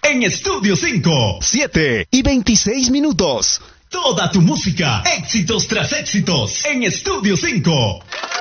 en Estudio 5. 7:26. Toda tu música, éxitos tras éxitos, en Estudio 5.